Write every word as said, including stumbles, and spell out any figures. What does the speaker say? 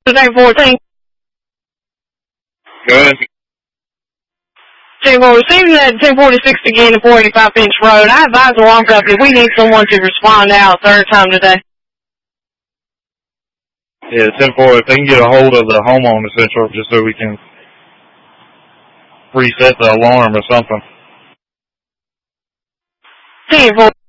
ten fourteen. Good. ten four, receiving at ten forty-six again at four eighty-five Finch Road. I advise the alarm company we need someone to respond out a third time today. Yeah, ten four, if they can get a hold of the homeowner central just so we can reset the alarm or something. ten four.